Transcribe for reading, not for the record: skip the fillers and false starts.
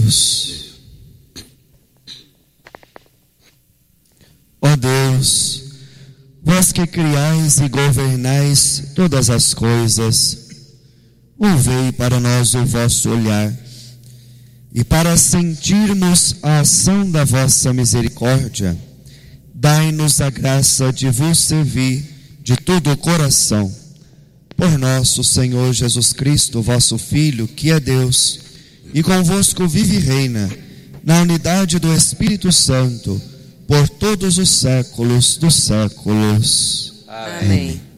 Deus. Ó Deus, vós que criais e governais todas as coisas, volvei para nós o vosso olhar, e para sentirmos a ação da vossa misericórdia, dai-nos a graça de vos servir de todo o coração. Por nosso Senhor Jesus Cristo, vosso Filho, que é Deus, e convosco vive e reina, na unidade do Espírito Santo, por todos os séculos dos séculos. Amém.